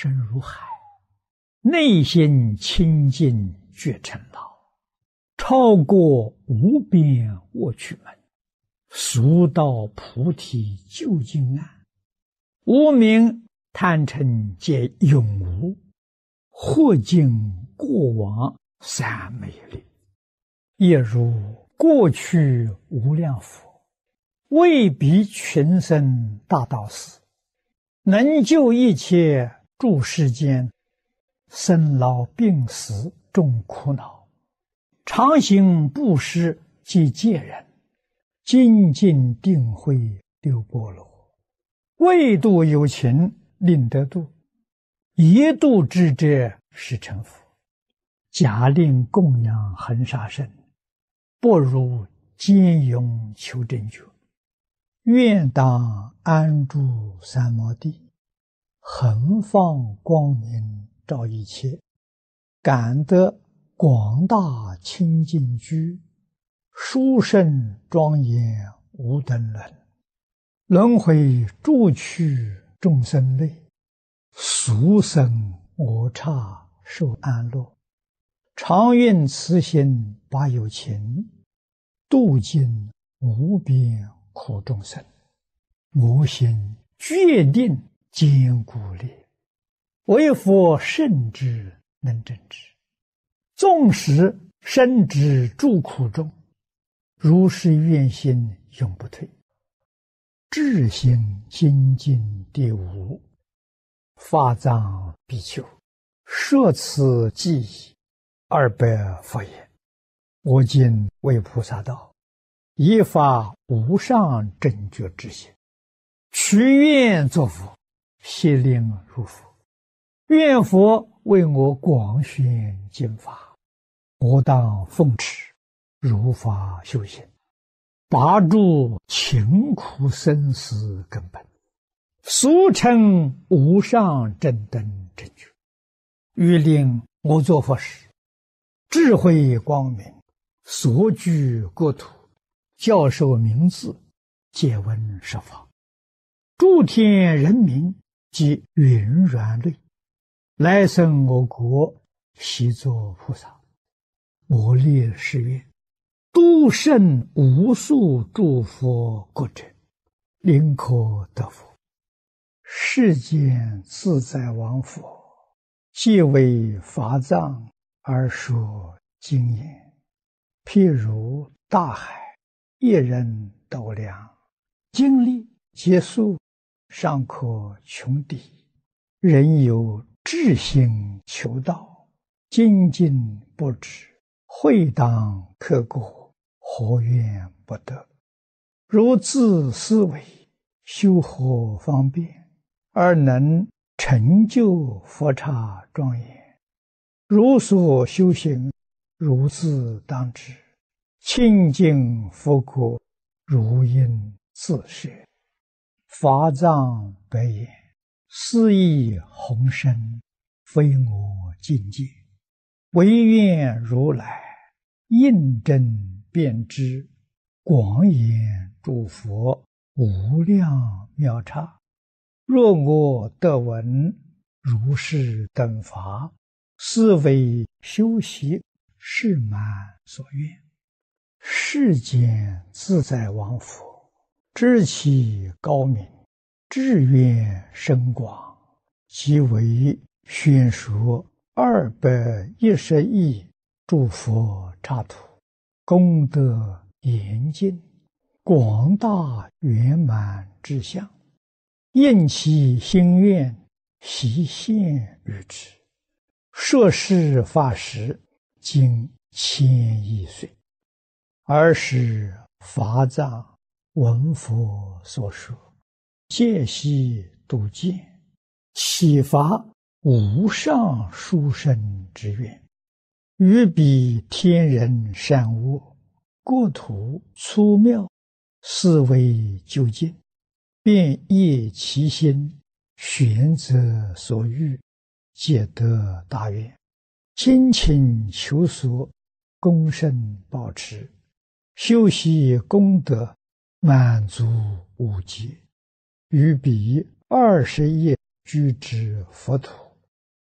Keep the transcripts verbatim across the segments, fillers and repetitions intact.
深如海，内心清净觉成老，超过无边卧趣门，速到菩提究竟岸。无明贪嗔皆永无，或尽过往三昧力。亦如过去无量佛，为彼群生大道士，能救一切诸世间生老病死众苦恼，常行布施及戒人，精进定慧六波罗，为度有情令得度，一度之者是成佛。假令供养恒沙身，不如坚勇求真觉。愿当安住三摩地，恒放光明照一切，感得广大清净居，殊胜庄严无等伦。轮回诸趣众生类，俗生我刹受安乐。常愿慈心把有情，度尽无边苦众生。我心决定坚固力，为佛圣之能证之。纵使身之诸苦中，如是愿心永不退。至心精进第五，法藏比丘，摄此记忆二百佛言：我今为菩萨道，以发无上正觉之心，许愿作佛，悉令入佛。愿佛为我广宣经法，我当奉持，如法修行，拔除勤苦生死根本，俗称无上正等正觉。欲令我作佛时，智慧光明，所居国土，教授名字，借闻十方，诸天人民及云软类，来生我国，悉作菩萨。我立誓愿，度胜无数诸佛国者，临可得佛。世间自在王佛，皆为法藏而说经言，譬如大海，一人斗量，经历结束，尚可穷抵。人有志心求道，精进不止，会当刻过，何怨不得？如自思维，修何方便，而能成就佛刹庄严？如所修行，如自当知，清净佛国，如应自设。法藏白言：斯亦宏深，非我境界，唯愿如来印证遍知，广演诸佛无量妙刹。若我得闻如是等法，是为修习是满所愿。世间自在王佛，知其高明，志愿深广，即为宣说二百一十亿诸佛刹土，功德严尽，广大圆满之相，应其心愿，悉现于之。摄事法时，经千亿岁，尔时法藏闻佛所说，戒悉度见，启发无上殊胜之愿，于彼天人善恶，国土粗妙，思维究竟，便业其心，选择所欲，皆得大愿。精勤求索，功胜保持，修习功德，满足无极。于彼二十亿居之佛土，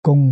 功